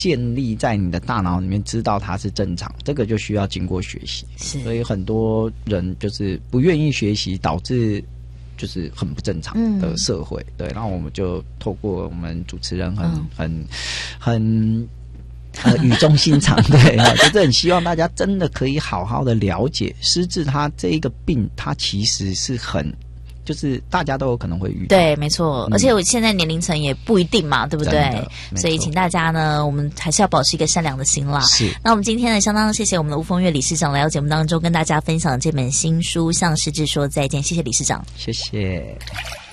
建立在你的大脑里面，知道它是正常，这个就需要经过学习。所以很多人就是不愿意学习，导致就是很不正常的社会。对，然后我们就透过我们主持人很语重心长，对，就是很希望大家真的可以好好的了解失智，它这一个病，它其实是就是大家都有可能会遇到。 对，没错，而且我现在年龄层也不一定嘛，对不对？所以请大家呢，我们还是要保持一个善良的心啦。 是。 那我们今天呢，相当谢谢我们的吴峰岳理事长来到节目当中跟大家分享这本新书《向失智说再见》，谢谢理事长， 谢谢。